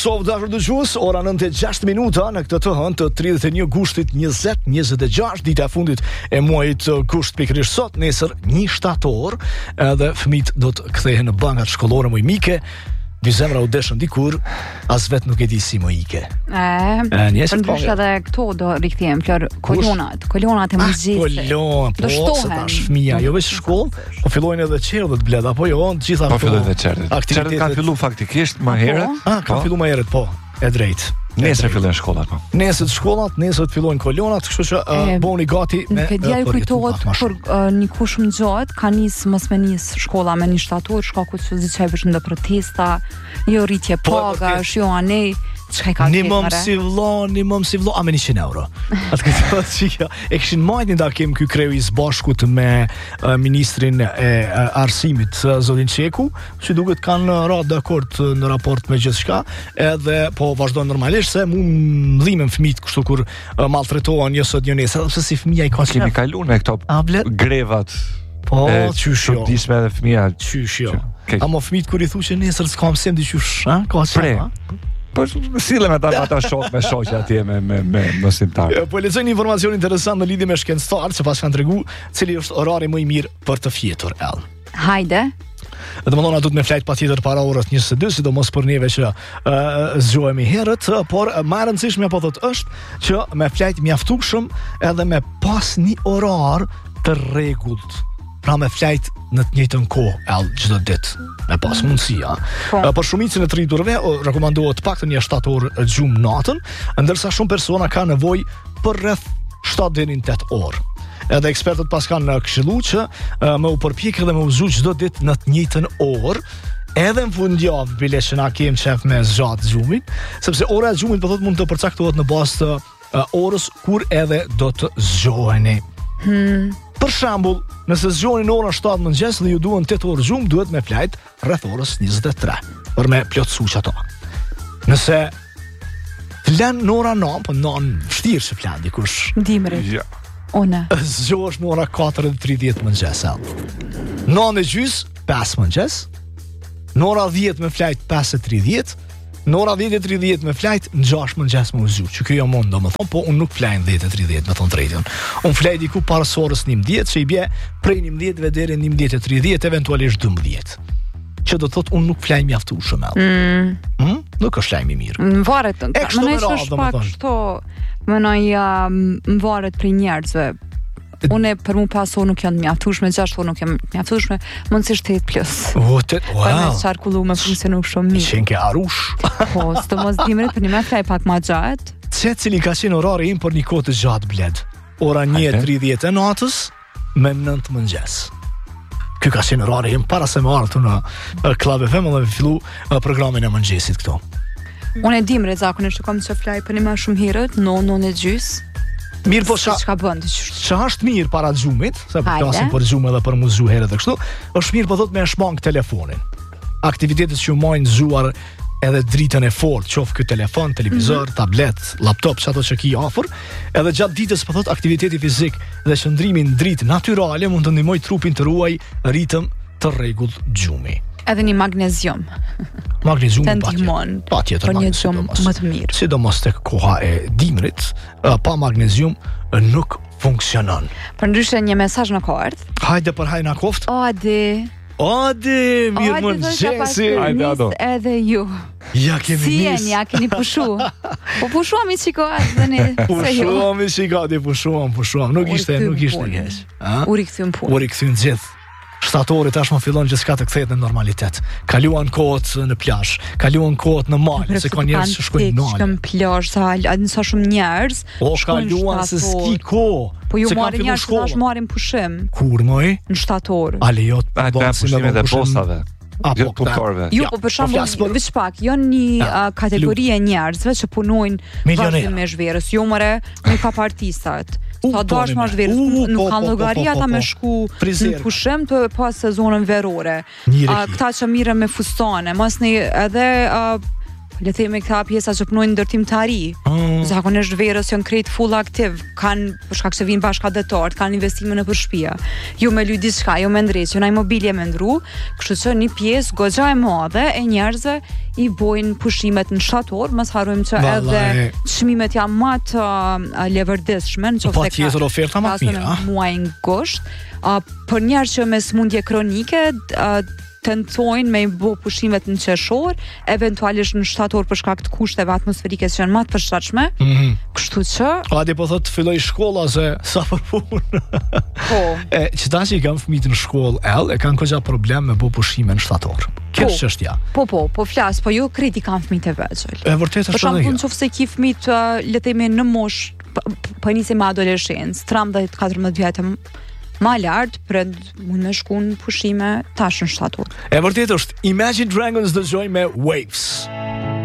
Sot dashur dëgjues, ora 9:06 në këtë të hënë të 31 gushtit 2026, dita e fundit e muajit gusht pikërisht sot, nesër 1 shtator, edhe fëmijët do të kthehen në bankat shkollore mujmike. Dy zemra u deshën dikur, as vet nuk e di si më ike. Përndryshe edhe këto do rikthehen Flor, kolonat e mëngjesit. Kolon, po se tash fëmia jo vetë shkollë, po fillojnë edhe qerrët bled apo jo, të gjitha po fillojnë edhe qerrët. Qerrët kanë filluar faktikisht më herët. Kanë filluar më herët, po. E drejt. Nesër fillojnë shkollat, po. Nesër fillojnë kolonat, kështu që bëuni gati me. Nuk e dia ju kujtohet kur një kush më gjatë ka mos me nis shkolla me 1 shtator, shkaku se diçka për ndë protesta, jo rritje pagash, jo anej. Një mëm si vlo, a me 100 euro. Atë këtë që e këshin majtë një takim ky kreu i zbashkut me ministrin e arsimit, zotin Qeku, që duket kanë radhë dakord në raport me gjithë shka, edhe po vazhdojnë normalisht se mu mdhimen fëmijët kështu kur maltretohen një sot një nesër, edhe si fëmija i ka qef. Kemi kaluar me këto grevat. Po, qysh jo. Disme edhe fëmija. Qysh jo. Amo fëmijët kur i thu që nesër s'ka mësim di qysh, ka qef, Po sillen ata shok me shoqja atje me mësimtar. Po lexoj një informacion interesant në lidhje me shkencëtar, që pas kanë tregu cili është orari më i mirë për të fjetur ell. Hajde. Domethënë do të më flajt patjetër para orës 22, sidomos për neve që zgjohemi herët, por më e rëndësishme apo thotë është që me flajt mjaftueshëm edhe me pas një orar të rregullt. Pra me flajt në të njëjtën kohë çdo ditë, me pas mundësia. Për shumicën e të rriturve rekomandohet paktën 1 shtator gjumë natën, ndërsa shumë persona kanë nevojë për rreth 7 deri në 8 orë. Edhe ekspertët pas kanë këshilluar që me u përpjekë dhe me u zgjuar çdo ditë në të njëjtën orë, edhe në fundjavë bile që na kem qef me zgjat gjumin, sepse ora e gjumit po thotë mund të përcaktohet në bazë të orës kur edhe do të zgjoheni. Për shembull, nëse zgjoheni në orën 7 mëngjes dhe ju duhen 8 orë gjumë, duhet me flajt rreth orës 23 për me plotësuar ato. Nëse flan në orën 9, po 9 vështirë që flan dikush. Dimri. Ja. Ona. Zgjohesh në orën 4:30 mëngjes. 9:30, 5 mëngjes. Në orën 10 me flajt 5:30. Në ora 10:30 me flajt, në 6 mëngjes më u zgju, që kjo jo mund, domethënë, po unë nuk flajn 10:30, me thonë drejtën. Unë flaj diku para orës 11, që i bje prej 11 deri në 11:30, eventualisht 12. Që do thotë unë nuk flaj mjaftueshëm. Nuk është lajm i mirë. Varet, më është pak kështu, më varet prej njerëzve. Unë për mu 5 orë nuk janë mjaftueshme, 6 orë nuk janë mjaftueshme, mundësisht 8+. Wow. Me qarkullu me funksionuar shumë mirë. Qenke arush. Po, së të mos dimrit për një me flaj pak ma gjatë. Cili ka qenë orari im për një kohë të gjatë bled. Ora 1:30 e natës me 9 mëngjes. Ky ka qenë orari im para se më ardhur në Club FM dhe fillu programin e mëngjesit këto. Unë e dimrit zakonisht kam që flaj për një më shumë herët, 9:30. Mirë po çka bën ti? Ç'a është mirë para xhumit, se po flasim për xhumë edhe për muzu herë edhe kështu. Është mirë po thotë me shmang telefonin. Aktivitetet që mojnë zgjuar edhe dritën e fortë, qoftë ky telefon, televizor, tablet, laptop, çato që ki afër, edhe gjatë ditës po thotë aktiviteti fizik dhe qëndrimi në dritë natyrale mund të ndihmojë trupin të ruaj ritëm të rregullt xhumi. Edhe një magnezium. Magnezium patjetër për një gjumë më të mirë. Sidomos tek koha e dimrit, pa magnezium nuk funksionon. Përndryshe një mesazh në ardhur. Hajde për hajna koft. Odi, mirë mëngjesi. Hajde Ado. Edhe ju. Ja kemi nis. Ja keni pushu. Po pushuam i çiko tani. Pushuam. Nuk ishte keq. U rikthym punë. U rikthyn gjithë. Shtatori tashmë fillon gjithçka të kthehet në normalitet. Kaluan kohët në plazh, kaluan kohët në mal, se ka njerëz që shkojnë në mal. Në plazh, sa shumë njerëz. Kaluan se ski kohë. Po ju marrin njerëz që tash marrin pushim. Kur moj? Në shtator. Alejot, pushimet e postave. Apo punëtorëve. Jo, po për shembull, veç pak, jo një kategori e njerëzve që punojnë vazhdimisht verës. Jo more, nuk ka partistat. Sa dash marrë verës, nuk kanë llogari ata me shku në pushim të pas sezonën verore. Këta që mirën me fustane, mos një edhe le të themi këta pjesa që punojnë ndërtimtari. Zakonisht verës janë krejt full aktiv, kanë për shkak se vinë bashkëdhetar, kanë investime në shtëpi. Jo me ly diçka, jo me ndresë, jo në imobilje me ndru, kështu që një pjesë goxha e madhe e njerëzve i bojnë pushimet në shtator, mos harrojmë që edhe çmimet janë më të levërditshme, nëse tjetër oferta më të mira. Muajin gusht, për njerëz që me smundje kronike tentojnë me i bo pushimet në qershor, eventualisht në shtator për shkak të kushteve atmosferike që janë më të përshtatshme. Kështu që Adi po thotë filloj shkolla se sa për punë. Po. Që ta që i kanë fëmijët në shkollë e kanë goxha problem me bo pushime në shtator. Kjo është çështja. Po flas, po jo kredi kanë fëmijët e vegjël. E vërtetë është kjo. Për shembull, nëse ki fëmijët le të themi në moshë po nisim me adoleshencë, 13-14 vjetë ma lartë, pred mund me shku në pushime tash në shtator. E vërtetë është Imagine Dragons dëgjoj me Waves.